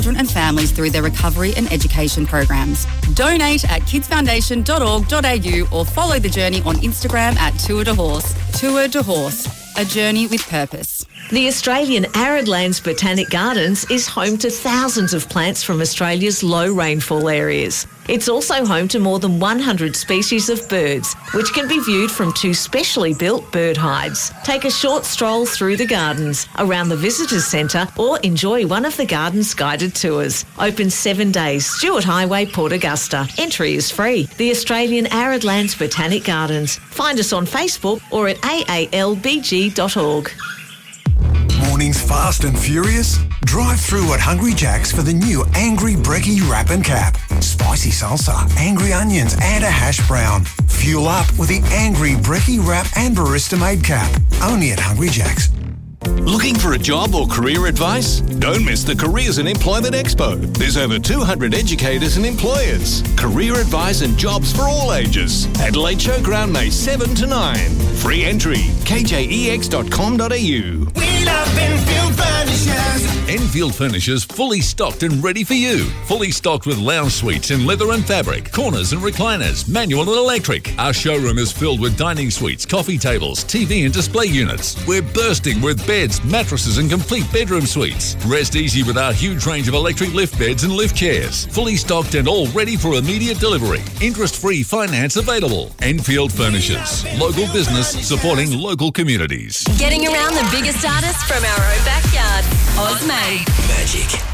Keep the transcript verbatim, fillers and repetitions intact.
children and families through their recovery and education programs. Donate at kids foundation dot org dot a u or follow the journey on Instagram at Tour de Horse. Tour de Horse, a journey with purpose. The Australian Arid Lands Botanic Gardens is home to thousands of plants from Australia's low rainfall areas. It's also home to more than one hundred species of birds, which can be viewed from two specially built bird hides. Take a short stroll through the gardens, around the Visitors Centre, or enjoy one of the garden's guided tours. Open seven days, Stewart Highway, Port Augusta. Entry is free. The Australian Arid Lands Botanic Gardens. Find us on Facebook or at a a l b g dot org. Mornings fast and furious? Drive through at Hungry Jack's for the new Angry Brekkie Wrap and Cap. Spicy salsa, angry onions and a hash brown. Fuel up with the Angry Brekkie Wrap and Barista Made Cap. Only at Hungry Jack's. Looking for a job or career advice? Don't miss the Careers and Employment Expo. There's over two hundred educators and employers. Career advice and jobs for all ages. Adelaide Showground, May seventh to ninth. Free entry, k j e x dot com dot a u. We love Enfield Furnishers. Enfield Furnishers, fully stocked and ready for you. Fully stocked with lounge suites in leather and fabric, corners and recliners, manual and electric. Our showroom is filled with dining suites, coffee tables, T V and display units. We're bursting with beds, mattresses and complete bedroom suites. Rest easy with our huge range of electric lift beds and lift chairs. Fully stocked and all ready for immediate delivery. Interest-free finance available. Enfield Furnishers. Local business supporting local communities. Getting around the biggest artists from our own backyard. Ozmade. Magic